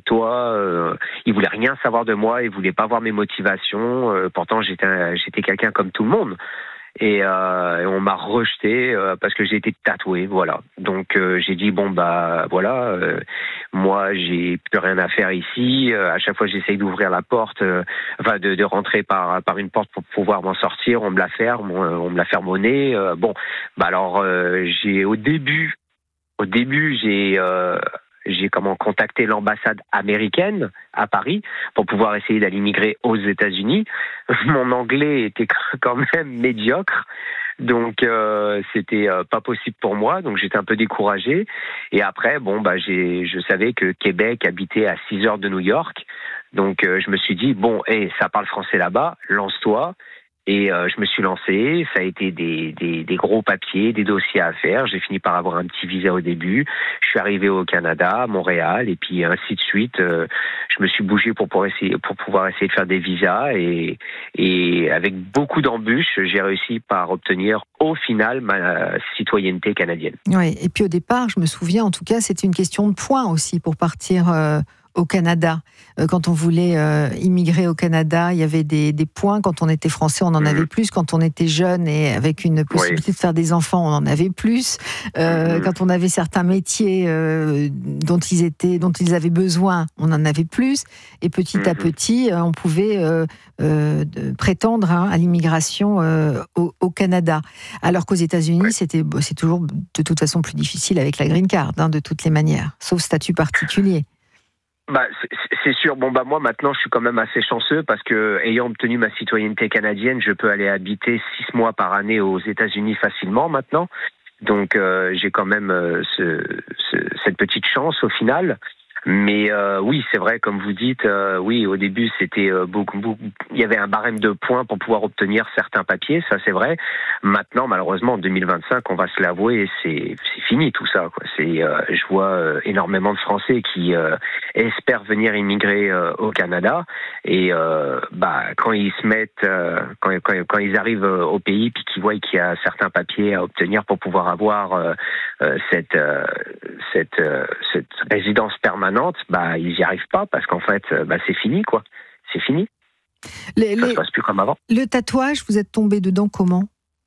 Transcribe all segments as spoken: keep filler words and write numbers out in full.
toi. Euh, il voulait rien savoir de moi, il voulait pas voir mes motivations. Euh, pourtant, j'étais, j'étais quelqu'un comme tout le monde. Et, euh, et on m'a rejeté euh, parce que j'ai été tatoué, voilà. Donc euh, j'ai dit bon bah voilà, euh, moi j'ai plus rien à faire ici. Euh, à chaque fois j'essaye d'ouvrir la porte, euh, enfin de, de rentrer par par une porte pour pouvoir m'en sortir, on me la ferme, on, on me la ferme au nez. Euh, bon bah alors euh, j'ai au début, au début j'ai euh, j'ai comment contacté l'ambassade américaine à Paris pour pouvoir essayer d'aller immigrer aux États-Unis. Mon anglais était quand même médiocre, donc euh, c'était euh, pas possible pour moi. Donc j'étais un peu découragé. Et après, bon bah j'ai, je savais que Québec habitait à six heures de New York, donc euh, je me suis dit bon, hey, ça parle français là-bas, lance-toi. Et euh, je me suis lancé, ça a été des, des, des gros papiers, des dossiers à faire. J'ai fini par avoir un petit visa au début. Je suis arrivé au Canada, à Montréal, et puis ainsi de suite. Euh, je me suis bougé pour pouvoir essayer, pour pouvoir essayer de faire des visas. Et, et avec beaucoup d'embûches, j'ai réussi par obtenir au final ma citoyenneté canadienne. Oui, et puis au départ, je me souviens, en tout cas, c'était une question de points aussi pour partir euh, au Canada. Euh, quand on voulait euh, immigrer au Canada, il y avait des, des points. Quand on était français, on en mmh. avait plus. Quand on était jeune et avec une possibilité oui. de faire des enfants, on en avait plus. Euh, mmh. Quand on avait certains métiers euh, dont ils étaient, dont ils avaient besoin, on en avait plus. Et petit mmh. à petit, euh, on pouvait euh, euh, prétendre hein, à l'immigration euh, au, au Canada. Alors qu'aux États-Unis, oui. c'était, c'est toujours de toute façon plus difficile avec la green card, hein, de toutes les manières, sauf statut particulier. Bah, c'est, c'est sûr. Bon, bah, moi, maintenant, je suis quand même assez chanceux parce que, ayant obtenu ma citoyenneté canadienne, je peux aller habiter six mois par année aux États-Unis facilement maintenant. Donc, euh, j'ai quand même euh, ce, ce, cette petite chance au final. Mais euh, oui, c'est vrai, comme vous dites, euh, oui, au début, c'était euh, beaucoup, beaucoup. Il y avait un barème de points pour pouvoir obtenir certains papiers, ça c'est vrai. Maintenant, malheureusement, en deux mille vingt-cinq, on va se l'avouer, c'est, c'est fini tout ça, quoi. C'est, euh, je vois euh, énormément de Français qui euh, espèrent venir immigrer euh, au Canada, et euh, bah quand ils se mettent, euh, quand, quand, quand ils arrivent euh, au pays, puis qu'ils voient qu'il y a certains papiers à obtenir pour pouvoir avoir euh, euh, cette, euh, cette, euh, cette résidence permanente. Bah, ils n'y arrivent pas parce qu'en fait, bah, c'est fini, quoi. C'est fini. Les, ça les... se passe plus comme avant. Le tatouage, vous êtes tombé dedans comment?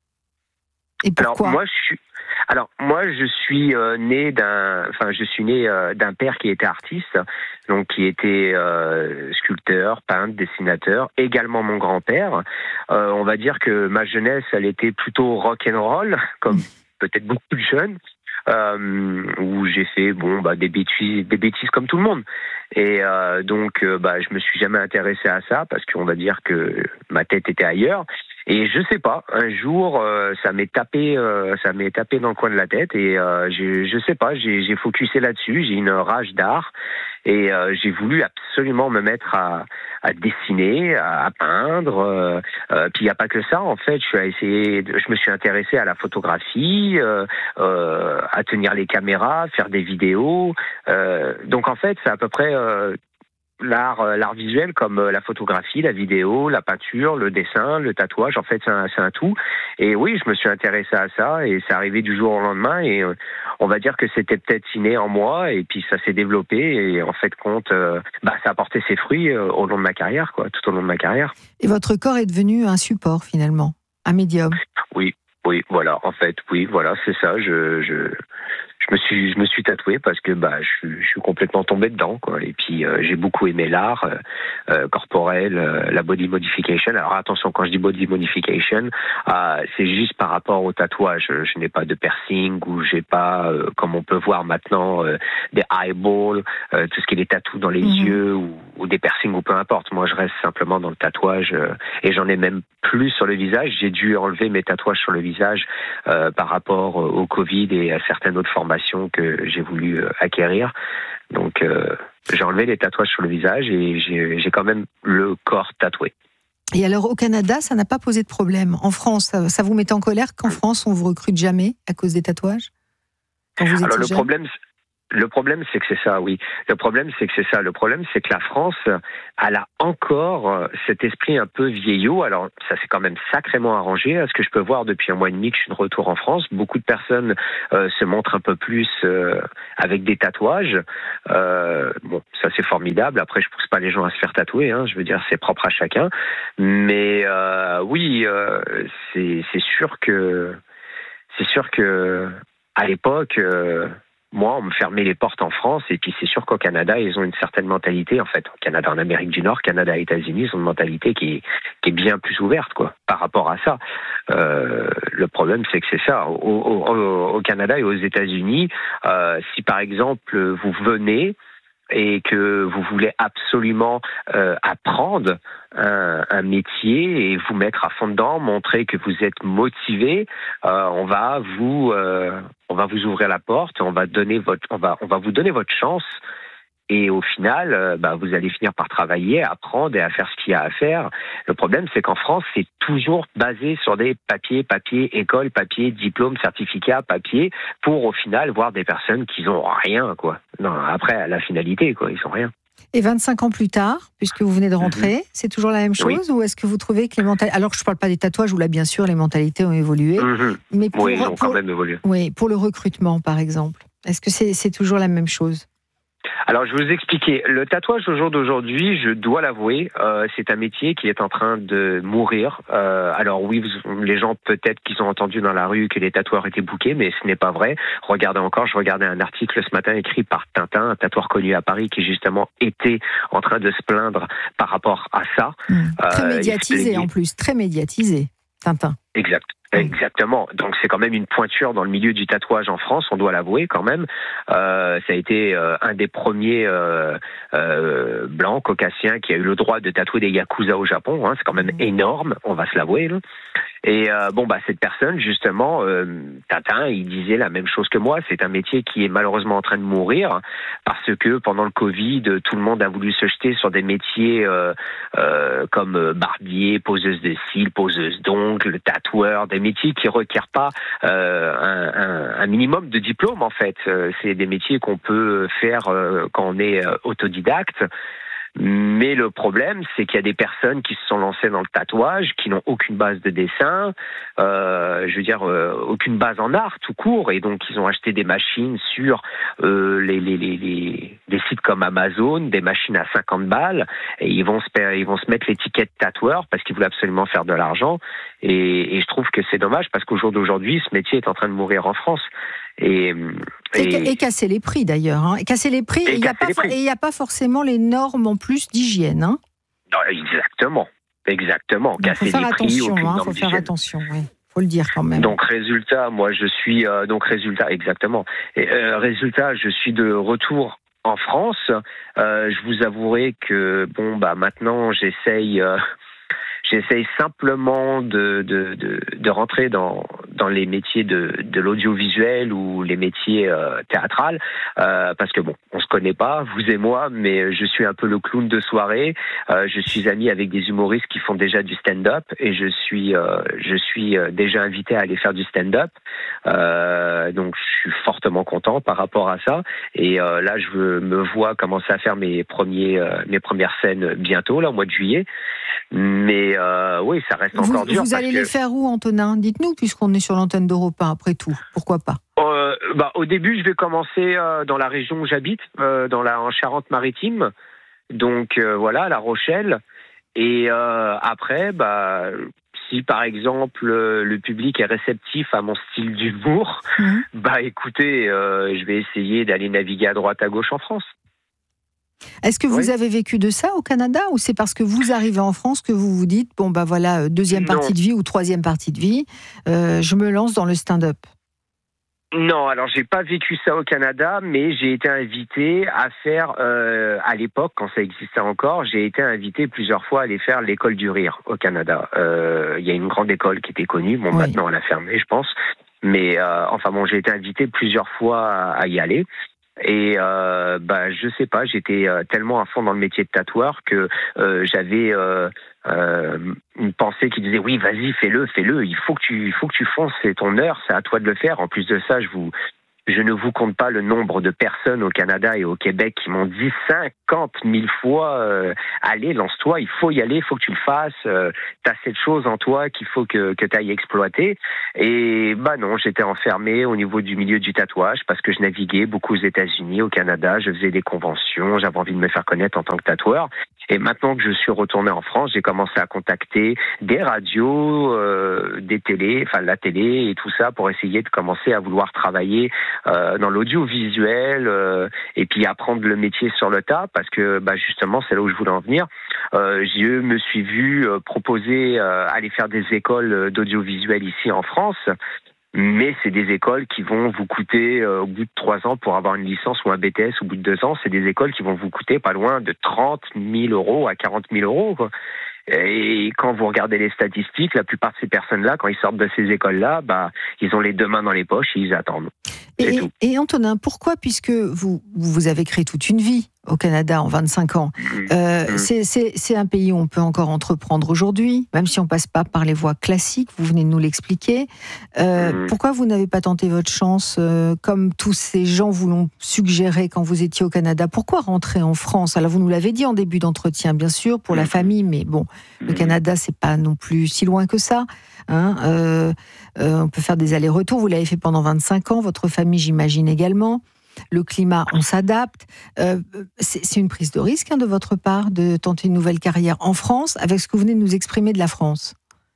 Et pourquoi? Alors moi, je suis. Alors moi, je suis euh, né d'un. Enfin, je suis né euh, d'un père qui était artiste, donc qui était euh, sculpteur, peintre, dessinateur. Également mon grand-père. Euh, on va dire que ma jeunesse, elle était plutôt rock and roll, comme peut-être beaucoup de jeunes. Euh, où j'ai fait bon bah des bêtises des bêtises comme tout le monde, et euh, donc euh, bah je me suis jamais intéressé à ça parce qu'on va dire que ma tête était ailleurs. Et je sais pas, un jour euh, ça m'est tapé euh, ça m'est tapé dans le coin de la tête, et euh, je je sais pas, j'ai j'ai focusé là-dessus. J'ai une rage d'art, et euh, j'ai voulu absolument me mettre à à dessiner, à, à peindre. Euh, euh, puis il y a pas que ça, en fait. Je suis à essayer, de, je me suis intéressé à la photographie, euh, euh, à tenir les caméras, faire des vidéos. Euh, donc en fait, c'est à peu près euh, l'art, l'art visuel, comme la photographie, la vidéo, la peinture, le dessin, le tatouage. En fait, c'est un, c'est un tout. Et oui, je me suis intéressé à ça, et c'est arrivé du jour au lendemain. Et euh, on va dire que c'était peut-être inné en moi, et puis ça s'est développé. Et en fait, compte, euh, bah, ça a porté ses fruits euh, au long de ma carrière, quoi, tout au long de ma carrière. Et votre corps est devenu un support, finalement, un médium. Oui, oui, voilà. En fait, oui, voilà, c'est ça. Je, je, je me suis, je me suis tatoué parce que bah, je, je suis complètement tombé dedans, quoi. Et puis euh, j'ai beaucoup aimé l'art euh, euh, corporel, euh, la body modification. Alors attention, quand je dis body modification, euh, c'est juste par rapport au tatouage. Je, je n'ai pas de piercing, ou j'ai pas, euh, comme on peut voir maintenant, euh, des eyeballs, euh, tout ce qui est des tatous dans les mmh. yeux, ou, ou des piercings, ou peu importe. Moi, je reste simplement dans le tatouage, euh, et j'en ai même plus sur le visage. J'ai dû enlever mes tatouages sur le visage euh, par rapport au Covid et à certaines autres formations que j'ai voulu euh, acquérir. Donc, euh, j'ai enlevé les tatouages sur le visage, et j'ai, j'ai quand même le corps tatoué. Et alors, au Canada, ça n'a pas posé de problème? En France, ça, ça vous met en colère qu'en France, on vous recrute jamais à cause des tatouages? Quand vous étiez alors, le jeune? problème... Le problème, c'est que c'est ça, oui. Le problème, c'est que c'est ça. Le problème, c'est que la France, elle a encore cet esprit un peu vieillot. Alors, ça s'est quand même sacrément arrangé. À ce que je peux voir depuis un mois et demi que je suis de retour en France, beaucoup de personnes euh, se montrent un peu plus euh, avec des tatouages. Euh, bon, ça c'est formidable. Après, je pousse pas les gens à se faire tatouer. Hein. Je veux dire, c'est propre à chacun. Mais euh, oui, euh, c'est, c'est sûr que c'est sûr que à l'époque. Euh, Moi, on me fermait les portes en France, et puis c'est sûr qu'au Canada, ils ont une certaine mentalité, en fait. Au Canada, en Amérique du Nord, Canada, États-Unis, ils ont une mentalité qui est, qui est bien plus ouverte, quoi, par rapport à ça. Euh, le problème, c'est que c'est ça. Au, au, au Canada et aux États-Unis, euh, si par exemple, vous venez et que vous voulez absolument euh, apprendre un, un métier et vous mettre à fond dedans, montrer que vous êtes motivé, euh, on va vous euh, on va vous ouvrir la porte, on va donner votre on va on va vous donner votre chance. Et au final, euh, bah, vous allez finir par travailler, apprendre et à faire ce qu'il y a à faire. Le problème, c'est qu'en France, c'est toujours basé sur des papiers, papiers, école, papier, diplôme, certificat, papier, pour au final voir des personnes qui n'ont rien, quoi. Non, après, à la finalité, quoi, ils n'ont rien. Et vingt-cinq ans plus tard, puisque vous venez de rentrer, mmh. c'est toujours la même chose, oui. Ou est-ce que vous trouvez que les mentalités... Alors, je ne parle pas des tatouages, où là, bien sûr, les mentalités ont évolué. Mmh. Mais pour, oui, ils ont pour... quand même évolué. Oui, pour le recrutement, par exemple. Est-ce que c'est, c'est toujours la même chose ? Alors, je vais vous expliquer. Le tatouage au jour d'aujourd'hui, je dois l'avouer, euh, c'est un métier qui est en train de mourir. Euh, alors oui, vous, les gens peut-être qu'ils ont entendu dans la rue que les tatoueurs étaient bookés, mais ce n'est pas vrai. Regardez encore, je regardais un article ce matin écrit par Tintin, un tatoueur connu à Paris, qui justement était en train de se plaindre par rapport à ça. Mmh. Très euh, médiatisé en plus, très médiatisé, Tintin. Exact. Exactement. Donc c'est quand même une pointure dans le milieu du tatouage en France, on doit l'avouer quand même. Euh, ça a été euh, un des premiers euh, euh, blancs caucasiens qui a eu le droit de tatouer des yakuza au Japon. Hein. C'est quand même énorme, on va se l'avouer. Là. Et euh, bon bah cette personne justement, euh, Tintin, il disait la même chose que moi. C'est un métier qui est malheureusement en train de mourir parce que pendant le Covid, tout le monde a voulu se jeter sur des métiers euh, euh, comme barbier, poseuse de cils, poseuse d'ongles, tatoueur, des métiers qui ne requièrent pas euh, un, un, un minimum de diplôme en fait. C'est des métiers qu'on peut faire euh, quand on est euh, autodidacte. Mais le problème, c'est qu'il y a des personnes qui se sont lancées dans le tatouage, qui n'ont aucune base de dessin, euh, je veux dire, euh, aucune base en art tout court, et donc ils ont acheté des machines sur euh, les, les, les, les, des sites comme Amazon, des machines à cinquante balles, et ils vont se, ils vont se mettre l'étiquette tatoueur parce qu'ils voulaient absolument faire de l'argent, et, et je trouve que c'est dommage parce qu'au jour d'aujourd'hui, ce métier est en train de mourir en France. Et, et, et casser les prix d'ailleurs. Hein. Et casser les prix, et il n'y a, a pas forcément les normes en plus d'hygiène. Hein. Non, exactement. Exactement. Il faut faire attention. Il hein, faut faire attention, oui. Faut le dire quand même. Donc résultat, moi je suis euh, donc résultat exactement. Et, euh, résultat, je suis de retour en France. Euh, je vous avouerai que bon bah maintenant j'essaye. Euh, J'essaye simplement de, de, de, de rentrer dans, dans les métiers de, de l'audiovisuel ou les métiers euh, théâtrales, euh, parce que bon, on se connaît pas, vous et moi, mais je suis un peu le clown de soirée. Euh, je suis ami avec des humoristes qui font déjà du stand-up et je suis, euh, je suis déjà invité à aller faire du stand-up. Euh, donc, je suis fortement content par rapport à ça. Et euh, là, je me vois commencer à faire mes premiers, euh, mes premières scènes bientôt, là, au mois de juillet. Mais euh, oui, ça reste encore vous, dur. Vous allez que... les faire où, Antonin ? Dites-nous, puisqu'on est sur l'antenne d'Europe un, après tout. Pourquoi pas ? euh, bah, Au début, je vais commencer euh, dans la région où j'habite, euh, dans la, en Charente-Maritime. Donc euh, voilà, La Rochelle. Et euh, après, bah, si par exemple euh, le public est réceptif à mon style d'humour, mmh. bah écoutez, euh, je vais essayer d'aller naviguer à droite à gauche en France. Est-ce que vous oui. avez vécu de ça au Canada ou c'est parce que vous arrivez en France que vous vous dites bon bah voilà deuxième non. partie de vie ou troisième partie de vie, euh, je me lance dans le stand-up? Non, alors j'ai pas vécu ça au Canada, mais j'ai été invité à faire, euh, à l'époque, quand ça existait encore, j'ai été invité plusieurs fois à aller faire l'école du rire au Canada. Euh, il y a une grande école qui était connue, bon oui. Maintenant elle a fermé je pense, mais euh, enfin bon j'ai été invité plusieurs fois à, à y aller. Et euh, bah je sais pas, j'étais euh, tellement à fond dans le métier de tatoueur que euh, j'avais euh, euh, une pensée qui disait oui vas-y fais-le, fais-le, il faut que tu, il faut que tu fonces, c'est ton heure, c'est à toi de le faire. En plus de ça, je vous Je ne vous compte pas le nombre de personnes au Canada et au Québec qui m'ont dit cinquante mille fois euh, « Allez, lance-toi, il faut y aller, il faut que tu le fasses, euh, t'as cette chose en toi qu'il faut que, que tu ailles exploiter. » Et bah non, j'étais enfermé au niveau du milieu du tatouage parce que je naviguais beaucoup aux États-Unis, au Canada, je faisais des conventions, j'avais envie de me faire connaître en tant que tatoueur. Et maintenant que je suis retourné en France, j'ai commencé à contacter des radios, euh, des télés, enfin la télé et tout ça pour essayer de commencer à vouloir travailler euh, dans l'audiovisuel euh, et puis apprendre le métier sur le tas parce que bah, justement c'est là où je voulais en venir. Euh, je me suis vu euh, proposer euh, aller faire des écoles d'audiovisuel ici en France. Mais c'est des écoles qui vont vous coûter, euh, au bout de trois ans, pour avoir une licence ou un B T S, au bout de deux ans, c'est des écoles qui vont vous coûter pas loin de trente mille euros à quarante mille euros, quoi. Et quand vous regardez les statistiques, la plupart de ces personnes-là, quand ils sortent de ces écoles-là, bah, ils ont les deux mains dans les poches et ils attendent. Et, et Antonin, pourquoi, puisque vous, vous avez créé toute une vie au Canada en vingt-cinq ans, euh, mmh. c'est, c'est, c'est un pays où on peut encore entreprendre aujourd'hui, même si on ne passe pas par les voies classiques, vous venez de nous l'expliquer. Euh, mmh. Pourquoi vous n'avez pas tenté votre chance, euh, comme tous ces gens vous l'ont suggéré quand vous étiez au Canada? Pourquoi rentrer en France? Alors vous nous l'avez dit en début d'entretien, bien sûr, pour mmh. la famille, mais bon, mmh. le Canada, c'est pas non plus si loin que ça. Hein, euh, euh, on peut faire des allers-retours, vous l'avez fait pendant vingt-cinq ans, votre famille j'imagine également, le climat on s'adapte, euh, c'est, c'est une prise de risque hein, de votre part de tenter une nouvelle carrière en France avec ce que vous venez de nous exprimer de la France.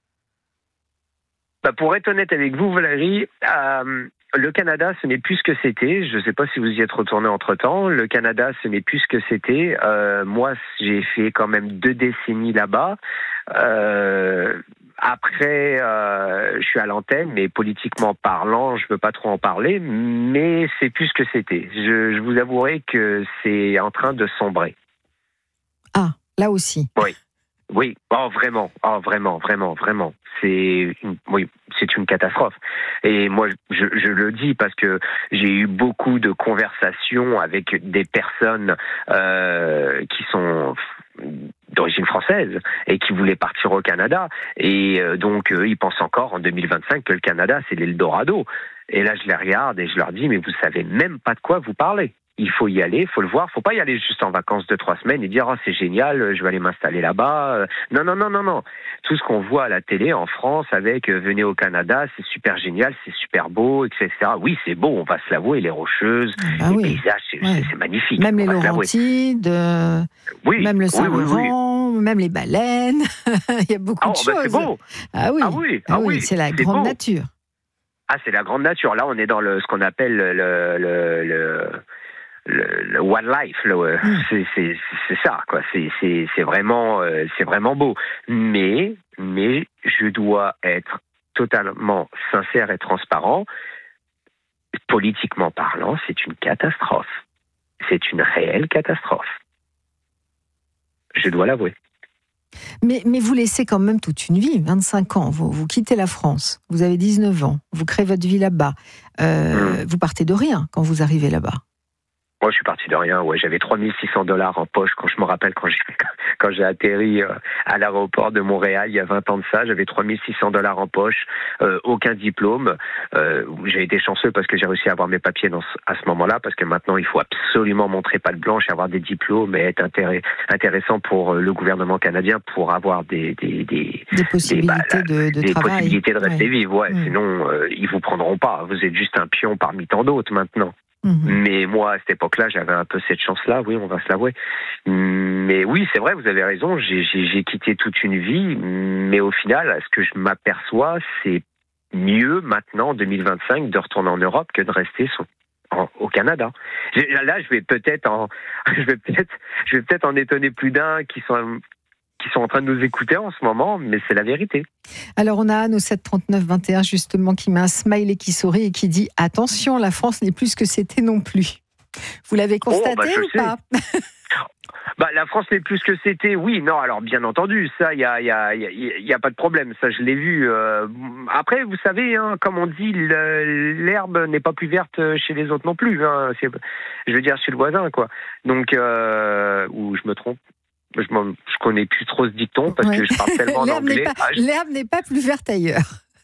Bah pour être honnête avec vous Valérie, euh, le Canada ce n'est plus ce que c'était, je ne sais pas si vous y êtes retourné entre temps, le Canada ce n'est plus ce que c'était, euh, moi j'ai fait quand même deux décennies là-bas, euh, Après, euh, je suis à l'antenne, mais politiquement parlant, je ne veux pas trop en parler, mais c'est plus ce que c'était. Je, je vous avouerai que c'est en train de sombrer. Ah, là aussi. Oui, oui, oh, vraiment, oh, vraiment, vraiment, vraiment. C'est une, oui, c'est une catastrophe. Et moi, je, je le dis parce que j'ai eu beaucoup de conversations avec des personnes euh, qui sont d'origine française et qui voulaient partir au Canada. Et euh, donc, eux, ils pensent encore en deux mille vingt-cinq que le Canada, c'est l'Eldorado. Et là, je les regarde et je leur dis, mais vous savez même pas de quoi vous parlez. Il faut y aller, il faut le voir. Il ne faut pas y aller juste en vacances de trois semaines et dire « Oh, c'est génial, je vais aller m'installer là-bas. » Non, non, non, non, non. Tout ce qu'on voit à la télé en France avec euh, « Venez au Canada, c'est super génial, c'est super beau, et cetera » Oui, c'est beau, on va se l'avouer, les Rocheuses, ah, les oui. paysages, c'est, ouais. c'est, c'est magnifique. Même les Laurentides, euh, oui, même le Saint-Laurent, oui, oui, oui. même les baleines. Il y a beaucoup oh, de bah, choses. C'est beau. Ah oui, ah, oui. Ah, ah oui, c'est la c'est grande beau. nature. Ah, c'est la grande nature. Là, on est dans le, ce qu'on appelle le... le, le, le Le, le wildlife, le, mm. c'est, c'est, c'est ça, quoi. C'est, c'est, c'est vraiment, euh, c'est vraiment beau. Mais, mais, je dois être totalement sincère et transparent. Politiquement parlant, c'est une catastrophe. C'est une réelle catastrophe. Je dois l'avouer. Mais, mais vous laissez quand même toute une vie, vingt-cinq ans. Vous, vous quittez la France, vous avez dix-neuf ans, vous créez votre vie là-bas. Euh, mm. Vous partez de rien quand vous arrivez là-bas. Moi, je suis parti de rien. Ouais, j'avais trois mille six cents dollars en poche quand je me rappelle quand j'ai quand j'ai atterri euh, à l'aéroport de Montréal il y a vingt ans de ça. J'avais trois mille six cents dollars en poche, euh, aucun diplôme. Euh, j'ai été chanceux parce que j'ai réussi à avoir mes papiers dans, à ce moment-là, parce que maintenant il faut absolument montrer patte blanche, avoir des diplômes et être intéress, intéressant pour le gouvernement canadien pour avoir des des des, des possibilités des, bah, de, de des travail, possibilités de rester ouais. vivre. Ouais, mmh. Sinon euh, ils vous prendront pas. Vous êtes juste un pion parmi tant d'autres maintenant. Mmh. Mais moi, à cette époque-là, j'avais un peu cette chance-là, oui, on va se l'avouer. Mais oui, c'est vrai, vous avez raison, j'ai, j'ai, j'ai quitté toute une vie, mais au final, ce que je m'aperçois, c'est mieux maintenant, en deux mille vingt-cinq, de retourner en Europe que de rester sur, en, au Canada. Là, je vais peut-être en, je vais peut-être, je vais peut-être en étonner plus d'un qui sont... qui sont en train de nous écouter en ce moment, mais c'est la vérité. Alors on a Anne au sept trente-neuf vingt et un justement qui met un smiley qui sourit et qui dit « Attention, la France n'est plus ce que c'était non plus ». Vous l'avez constaté oh, bah, ou sais. pas Bah, la France n'est plus ce que c'était, oui, non, alors bien entendu, ça, il n'y a, y a, y a, y a pas de problème, ça je l'ai vu. Euh, après, vous savez, hein, comme on dit, le, l'herbe n'est pas plus verte chez les autres non plus, hein, c'est, je veux dire chez le voisin, quoi. Donc, euh, ou je me trompe. Je ne connais plus trop ce dicton parce ouais. que je parle tellement l'herbe d'anglais. N'est pas, ah, je... L'herbe n'est pas plus verte ailleurs.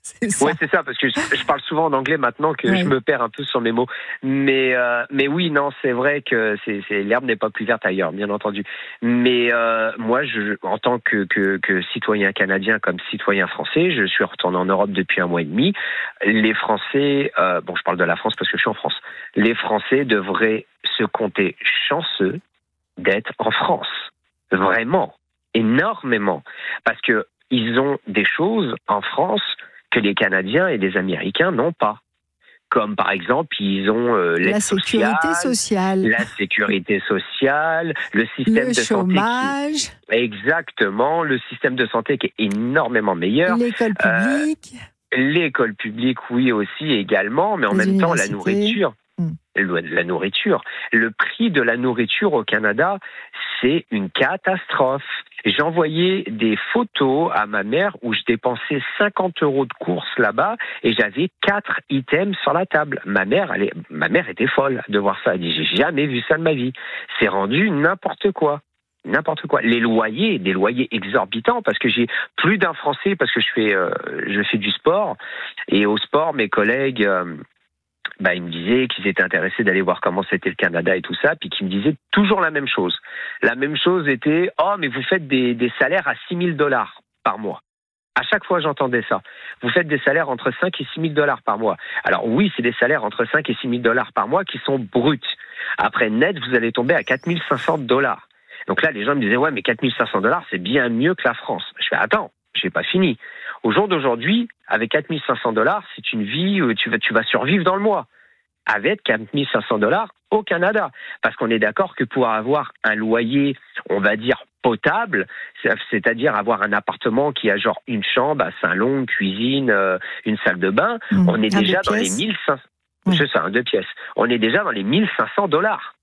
c'est ça. Ouais, c'est ça, parce que je, je parle souvent en anglais maintenant que ouais. je me perds un peu sur mes mots. Mais, euh, mais oui, non, c'est vrai que c'est, c'est, l'herbe n'est pas plus verte ailleurs, bien entendu. Mais euh, moi, je, en tant que, que, que citoyen canadien comme citoyen français, je suis retourné en Europe depuis un mois et demi. Les Français, euh, bon, je parle de la France parce que je suis en France, les Français devraient se compter chanceux d'être en France. Vraiment, énormément. Parce que ils ont des choses en France que les Canadiens et les Américains n'ont pas. Comme par exemple, ils ont euh, l'aide la sécurité sociale, sociale, la sécurité sociale, le système le de chômage. santé. Qui... Exactement, le système de santé qui est énormément meilleur. L'école publique. Euh, l'école publique, oui aussi également, mais en les même temps la nourriture. Hum. La nourriture. Le prix de la nourriture au Canada, c'est une catastrophe. J'envoyais des photos à ma mère où je dépensais cinquante euros de courses là-bas et j'avais quatre items sur la table. Ma mère, elle est, ma mère était folle de voir ça. Elle dit, j'ai jamais vu ça de ma vie. C'est rendu n'importe quoi. N'importe quoi. Les loyers, des loyers exorbitants, parce que j'ai plus d'un Français, parce que je fais, euh, je fais du sport. Et au sport, mes collègues... Euh, Bah, ils me disaient qu'ils étaient intéressés d'aller voir comment c'était le Canada et tout ça, puis qu'ils me disaient toujours la même chose. La même chose était « Oh, mais vous faites des, des salaires à six mille dollars par mois. » À chaque fois, j'entendais ça. Vous faites des salaires entre cinq et six mille dollars par mois. Alors oui, c'est des salaires entre cinq et six mille dollars par mois qui sont bruts. Après, net, vous allez tomber à quatre mille cinq cents dollars. Donc là, les gens me disaient « Ouais, mais quatre mille cinq cents dollars, c'est bien mieux que la France. » Je fais « Attends, j'ai pas fini. » Au jour d'aujourd'hui, avec quatre mille cinq cents dollars, c'est une vie où tu vas, tu vas survivre dans le mois. Avec quatre mille cinq cents dollars au Canada. Parce qu'on est d'accord que pour avoir un loyer, on va dire, potable, c'est-à-dire avoir un appartement qui a genre une chambre, un salon, une cuisine, euh, une salle de bain, mmh, on est déjà dans les mille cinq cents. Mmh. C'est ça, un deux pièces. On est déjà dans les mille cinq cents dollars.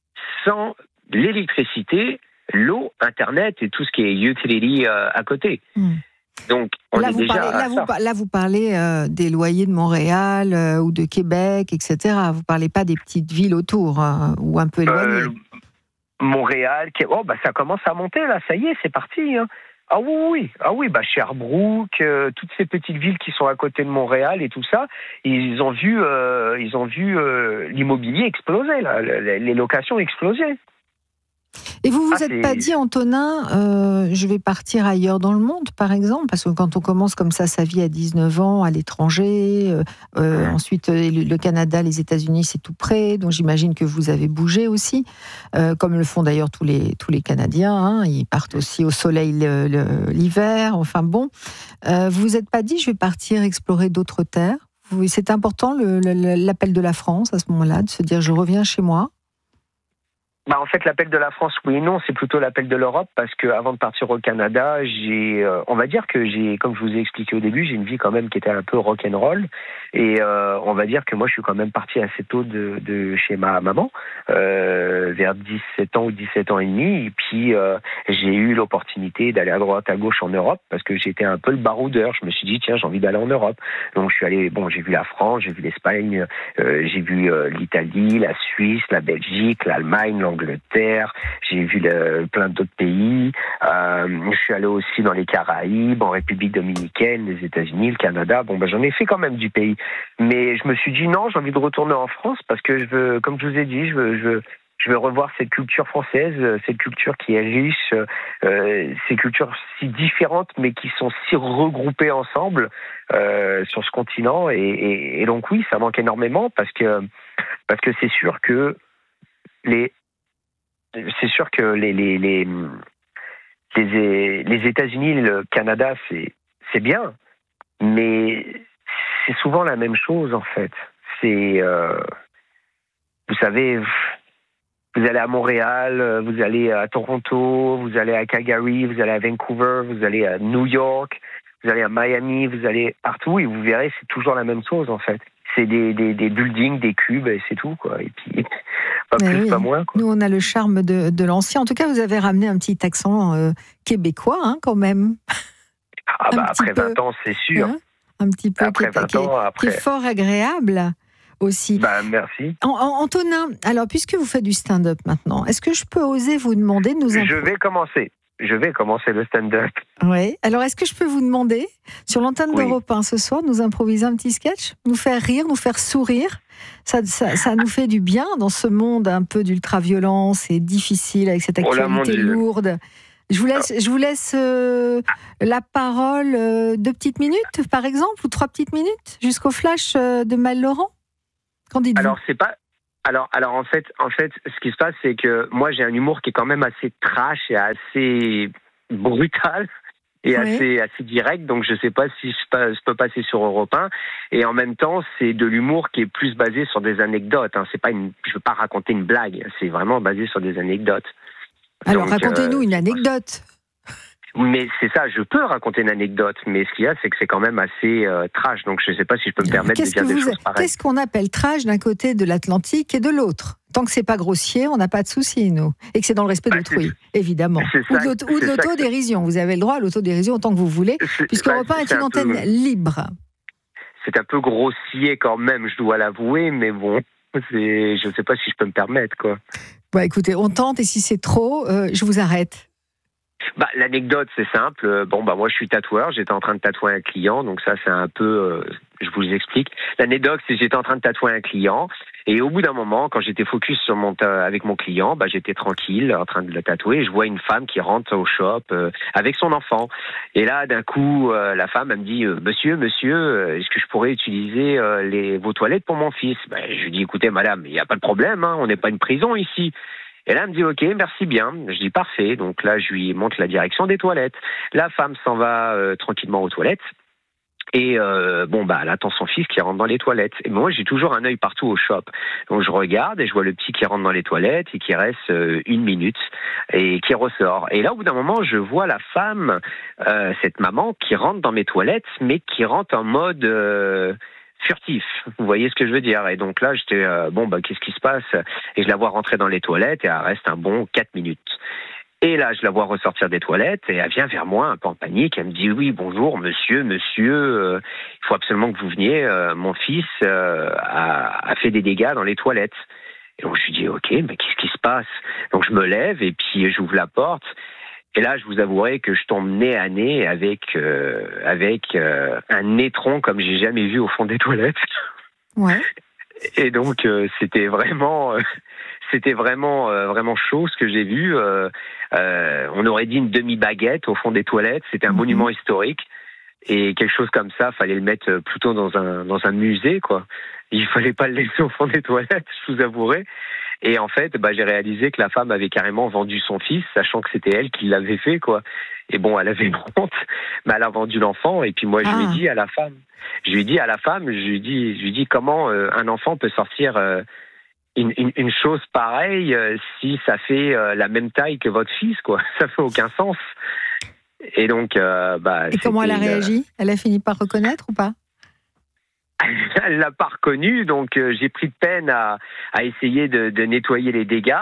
Sans l'électricité, l'eau, Internet et tout ce qui est utility euh, à côté. Mmh. Donc, on là, est vous déjà parlez, là, vous, là, vous parlez euh, des loyers de Montréal euh, ou de Québec, et cetera. Vous ne parlez pas des petites villes autour hein, ou un peu éloignées. Euh, Montréal, oh, bah, ça commence à monter, là, ça y est, c'est parti. Hein. Ah oui, oui, ah oui, bah, Sherbrooke, euh, toutes ces petites villes qui sont à côté de Montréal et tout ça, ils ont vu, euh, ils ont vu euh, l'immobilier exploser, là, les locations exploser. Et vous vous ah, êtes c'est... pas dit, Antonin, euh, je vais partir ailleurs dans le monde, par exemple, parce que quand on commence comme ça sa vie à dix-neuf ans, à l'étranger, euh, euh, ensuite le, le Canada, les États-Unis, c'est tout près, donc j'imagine que vous avez bougé aussi, euh, comme le font d'ailleurs tous les tous les Canadiens. Hein, ils partent aussi au soleil le, le, l'hiver. Enfin bon, euh, vous vous êtes pas dit, je vais partir explorer d'autres terres. Vous, c'est important le, le, l'appel de la France à ce moment-là, de se dire, je reviens chez moi. Bah en fait, l'appel de la France, oui et non, c'est plutôt l'appel de l'Europe parce que avant de partir au Canada, j'ai, euh, on va dire que j'ai, comme je vous ai expliqué au début, j'ai une vie quand même qui était un peu rock'n'roll et euh, on va dire que moi, je suis quand même parti assez tôt de, de chez ma maman, euh, vers dix-sept ans ou dix-sept ans et demi, et puis euh, j'ai eu l'opportunité d'aller à droite à gauche en Europe parce que j'étais un peu le baroudeur. Je me suis dit tiens, j'ai envie d'aller en Europe, donc je suis allé. Bon, j'ai vu la France, j'ai vu l'Espagne, euh, j'ai vu euh, l'Italie, la Suisse, la Belgique, l'Allemagne, l'Angleterre, j'ai vu le, plein d'autres pays. Euh, je suis allé aussi dans les Caraïbes, en République dominicaine, les États-Unis, le Canada. Bon, ben j'en ai fait quand même du pays. Mais je me suis dit non, j'ai envie de retourner en France parce que je veux, comme je vous ai dit, je veux, je veux, je veux revoir cette culture française, cette culture qui est riche, euh, ces cultures si différentes mais qui sont si regroupées ensemble euh, sur ce continent. Et, et, et donc oui, ça manque énormément parce que parce que c'est sûr que les C'est sûr que les, les, les, les, les États-Unis et le Canada, c'est, c'est bien, mais c'est souvent la même chose, en fait. C'est, euh, vous savez, vous allez à Montréal, vous allez à Toronto, vous allez à Calgary, vous allez à Vancouver, vous allez à New York, vous allez à Miami, vous allez partout, et vous verrez, c'est toujours la même chose, en fait. C'est des, des, des buildings, des cubes, et c'est tout, quoi. Et puis, pas mais plus, oui. pas moins, quoi. Nous, on a le charme de, de l'ancien. En tout cas, vous avez ramené un petit accent euh, québécois, hein, quand même. Ah, bah, après vingt ans, c'est sûr. Hein, un petit peu. Après qui, vingt qui, ans, après. Qui est fort agréable aussi. Bah, merci. En, en, Antonin, alors, puisque vous faites du stand-up maintenant, est-ce que je peux oser vous demander de nous... Je vais commencer. je vais commencer le stand-up. Oui. Alors, est-ce que je peux vous demander, sur l'antenne Oui. d'Europe un ce soir, nous improviser un petit sketch, nous faire rire, nous faire sourire. Ça, ça, ça nous fait du bien dans ce monde un peu d'ultra-violence et difficile avec cette Oh là, mon actualité Dieu. lourde. Je vous laisse, je vous laisse euh, la parole, euh, deux petites minutes, par exemple, ou trois petites minutes, jusqu'au flash euh, de Maël Laurent. Qu'en dites-vous ? Alors, c'est pas. Alors, alors en fait, en fait, ce qui se passe, c'est que moi, j'ai un humour qui est quand même assez trash et assez brutal et Oui. assez, assez direct. Donc, je sais pas si je peux, je peux passer sur Europe un. Et en même temps, c'est de l'humour qui est plus basé sur des anecdotes. Hein. C'est pas une. Je veux pas raconter une blague. C'est vraiment basé sur des anecdotes. Alors, Donc, racontez-nous euh, une anecdote. Mais c'est ça, je peux raconter une anecdote, mais ce qu'il y a, c'est que c'est quand même assez euh, trash, donc je ne sais pas si je peux me permettre de Qu'est-ce, dire que des vous, choses pareilles. qu'est-ce qu'on appelle trash d'un côté de l'Atlantique et de l'autre ? Tant que c'est pas grossier, on n'a pas de souci, nous. Et que c'est dans le respect Bah, d'autrui, évidemment. c'est Ou ça, de, l'auto- ou de c'est ça que- l'autodérision. Vous avez le droit à l'autodérision autant que vous voulez, C'est- puisque bah, Europe un est c'est une un antenne peu- libre. C'est un peu grossier quand même, je dois l'avouer, mais bon, c'est, je ne sais pas si je peux me permettre, quoi. Bon, écoutez, on tente, et si c'est trop, euh, je vous arrête. Bah, l'anecdote, c'est simple. Bon, bah, moi, je suis tatoueur. J'étais en train de tatouer un client. Donc, ça, c'est un peu, euh, je vous explique. L'anecdote, c'est que j'étais en train de tatouer un client. Et au bout d'un moment, quand j'étais focus sur mon ta- avec mon client, bah, j'étais tranquille, en train de le tatouer. Et je vois une femme qui rentre au shop, euh, avec son enfant. Et là, d'un coup, euh, la femme, elle me dit, euh, monsieur, monsieur, euh, est-ce que je pourrais utiliser, euh, les, vos toilettes pour mon fils? Bah, je lui dis, écoutez, madame, il n'y a pas de problème, hein, on n'est pas une prison ici. Et là, elle me dit, ok, merci bien. Je dis, parfait. Donc là, je lui montre la direction des toilettes. La femme s'en va euh, tranquillement aux toilettes. Et euh, bon, bah, elle attend son fils qui rentre dans les toilettes. Et moi, j'ai toujours un œil partout au shop. Donc je regarde et je vois le petit qui rentre dans les toilettes et qui reste euh, une minute et qui ressort. Et là, au bout d'un moment, je vois la femme, euh, cette maman, qui rentre dans mes toilettes, mais qui rentre en mode... Euh, furtif, vous voyez ce que je veux dire. Et donc là, j'étais, euh, bon, bah, qu'est-ce qui se passe? Et je la vois rentrer dans les toilettes et elle reste un bon quatre minutes. Et là, je la vois ressortir des toilettes et elle vient vers moi un peu en panique. Elle me dit, oui, bonjour, monsieur, monsieur, euh, il faut absolument que vous veniez. Euh, mon fils euh, a, a fait des dégâts dans les toilettes. Et donc, je lui dis, ok, mais qu'est-ce qui se passe? Donc, je me lève et puis j'ouvre la porte. Et là, je vous avouerai que je tombe nez à nez avec, euh, avec euh, un étron comme j'ai jamais vu au fond des toilettes. Ouais. Et donc, euh, c'était vraiment, euh, c'était vraiment, euh, vraiment chaud ce que j'ai vu. Euh, euh, on aurait dit une demi-baguette au fond des toilettes. C'était un Mhm. monument historique. Et quelque chose comme ça, fallait le mettre plutôt dans un, dans un musée, quoi. Il fallait pas le laisser au fond des toilettes, je vous avouerai. Et en fait, bah, j'ai réalisé que la femme avait carrément vendu son fils, sachant que c'était elle qui l'avait fait, quoi. Et bon, elle avait honte, mais elle a vendu l'enfant. Et puis moi, je Ah. lui ai dit à la femme, je lui ai dit à la femme, je lui ai dit, je lui ai dit comment euh, un enfant peut sortir euh, une, une, une chose pareille euh, si ça fait euh, la même taille que votre fils, quoi. Ça fait aucun sens. Et donc, euh, bah. Et comment elle a c'était une- réagi ? Elle a fini par reconnaître ou pas ? Elle l'a pas reconnu, donc euh, j'ai pris de peine à, à essayer de, de nettoyer les dégâts.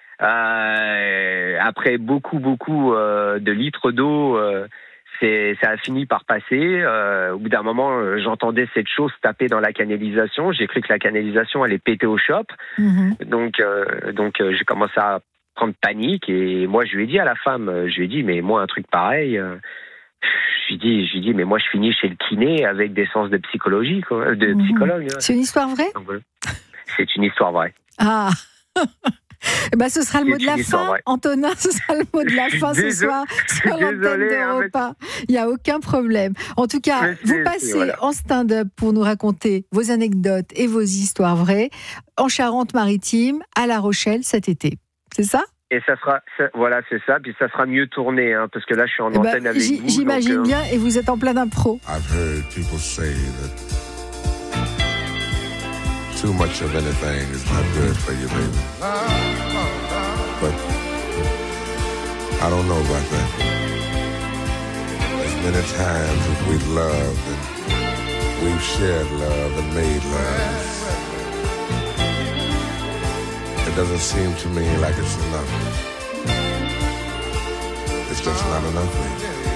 Euh, après beaucoup, beaucoup euh, de litres d'eau, euh, c'est, ça a fini par passer. Euh, au bout d'un moment, euh, j'entendais cette chose taper dans la canalisation. J'ai cru que la canalisation allait péter au shop. Mhm. Donc, euh, donc euh, j'ai commencé à prendre panique. Et moi, je lui ai dit à la femme, euh, je lui ai dit, mais moi, un truc pareil... Euh, Je lui dis, je lui dis, mais moi je finis chez le kiné avec des sens de psychologie, quoi, de Mhm. psychologue. hein. C'est une histoire vraie ? Donc, voilà. C'est une histoire vraie. Ah Eh ben, ce sera le C'est mot de une la histoire fin, vraie. Antonin, ce sera le mot de la Je suis fin ce désolé- soir je suis sur l'antenne désolé, hein, d'Europe un. Il n'y a aucun problème. En tout cas, Mais vous c'est- passez c'est- voilà. en stand-up pour nous raconter vos anecdotes et vos histoires vraies en Charente-Maritime, à La Rochelle cet été. C'est ça ? Et ça sera, ça- voilà, c'est ça. Puis ça sera mieux tourné, hein, parce que là je suis en Eh ben, antenne avec j'y- vous. J'imagine donc, euh, bien, et vous êtes en plein impro. I've heard people say that too much of anything is not good for you, baby. But I don't know about that. As many times as we've loved and we've shared love and made love, it doesn't seem to me like it's enough. It's just not enough, baby.